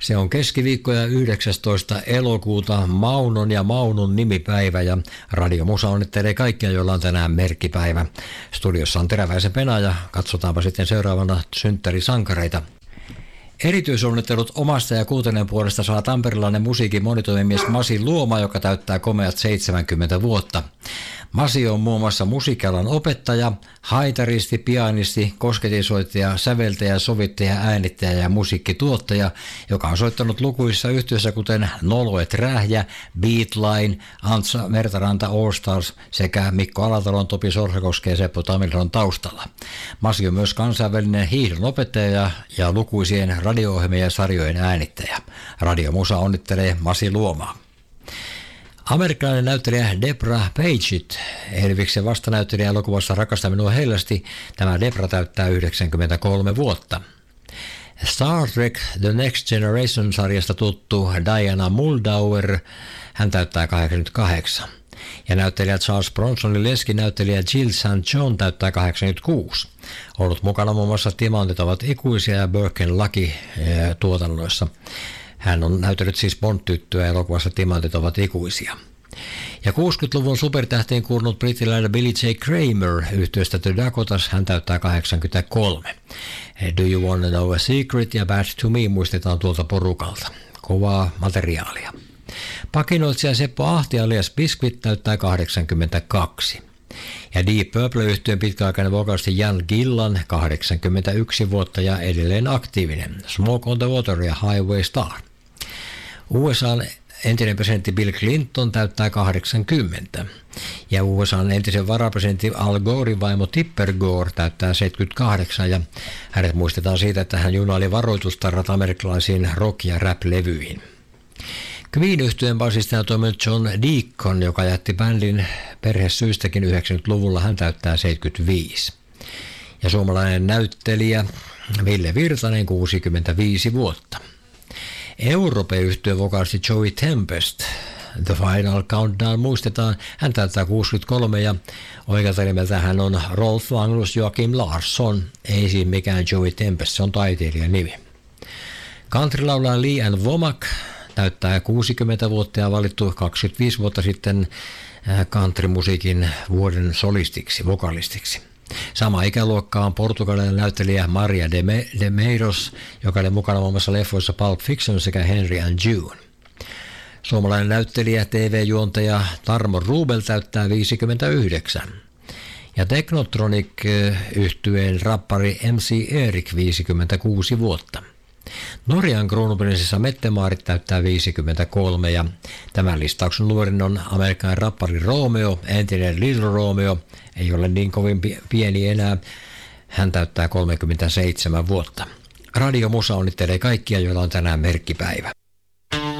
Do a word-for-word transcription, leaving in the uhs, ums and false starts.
Se on keskiviikko ja yhdeksästoista elokuuta, Maunon ja Maunun nimipäivä ja Radio Musa onnittelee kaikkia, joilla on tänään merkkipäivä. Studiossa on Teräväisen Pena ja katsotaanpa sitten seuraavana synttärisankareita. Erityisonnittelut omasta ja kuutenen puolesta saa tamperilainen musiikin monitoimimies Masi Luoma, joka täyttää komeat seitsemänkymmentä vuotta. Masi on muun muassa musiikkialan opettaja, haitaristi, pianisti, kosketinsoittaja, säveltäjä, sovittaja, äänittäjä ja musiikkituottaja, joka on soittanut lukuisissa yhtiöissä kuten Noloet Rähjä, Beatline, Antsa Mertaranta All Stars sekä Mikko Alatalon, Topi Sorsakoski ja Seppo Tamilron taustalla. Masi on myös kansainvälinen hiihdon opettaja ja lukuisien radio-ohjelmien ja sarjojen äänittäjä. Radio Musa onnittelee Masi Luomaa. Amerikkalainen näyttelijä Debra Pageit, Elviksen vastanäyttelijä elokuvassa Rakasta minua hellästi, tämä Debra täyttää yhdeksänkymmentäkolme vuotta. Star Trek The Next Generation-sarjasta tuttu Diana Muldaur, hän täyttää kahdeksankymmentäkahdeksan. Ja näyttelijä Charles Bronsonin leskinäyttelijä Jill Saint John täyttää kahdeksankymmentäkuusi. Ollut mukana muun muassa Timantit ovat ikuisia ja Birken Lucky tuotannoissa. Hän on näytellyt siis Bond-tyttöä elokuvassa Timantit ovat ikuisia. Ja kuusikymmentäluvun supertähtiin kuulunut brittiläinen Billy J. Kramer yhtyeestä The Dakotas, hän täyttää kahdeksankymmentäkolme. Do You Wanna Know a Secret ja Bad to Me muistetaan tuolta porukalta. Kovaa materiaalia. Pakinoitsija Seppo Ahti alias Biscuit täyttää kahdeksankymmentäkaksi. Ja Deep Purple-yhtyön pitkäaikainen vokalisti Jan Gillan, kahdeksankymmentäyksi vuotta ja edelleen aktiivinen. Smoke on the Water ja Highway Star. U S A:n entinen presidentti Bill Clinton täyttää kahdeksankymmentä. Ja U S A:n entisen varapresidentti Al Goren vaimo Tipper Gore täyttää seitsemänkymmentäkahdeksan ja hänet muistetaan siitä, että hän junaili varoitustarrat amerikkalaisiin rock- ja rap-levyihin. Queen-yhtyeen basistina toiminut John Deacon, joka jätti bändin perhesyistäkin yhdeksänkymmentäluvulla, hän täyttää seitsemänkymmentäviisi. Ja suomalainen näyttelijä Ville Virtanen, kuusikymmentäviisi vuotta. Europe-yhtyeen vokalisti Joey Tempest, The Final Countdown muistetaan, hän täyttää kuusikymmentäkolme ja oikealta nimeltä hän on Rolf Magnus Joachim Larsson, ei siis mikään Joey Tempest, se on taiteilijan nimi. Countrylaulaja Lee Ann Womack täyttää kuusikymmentä vuotta ja valittu kaksikymmentäviisi vuotta sitten countrymusiikin vuoden solistiksi, vokalistiksi. Sama ikäluokka on portugalilainen näyttelijä Maria de, Me- de Meiros, joka oli mukana muun muassa leffoissa Pulp Fiction sekä Henry and June. Suomalainen näyttelijä, T V-juontaja Tarmo Rubel täyttää viisikymmentäyhdeksän. Ja Technotronic-yhtyeen rappari M C Erik viisikymmentäkuusi vuotta. Norjan kruununprinsessa Mette Maarit täyttää viisikymmentäkolme ja tämän listauksen nuorin on amerikkalainen rappari Romeo, entinen Little Romeo, ei ole niin kovin pieni enää, hän täyttää kolmekymmentäseitsemän vuotta. Radio Musa onnittelee kaikkia, joilla on tänään merkkipäivä.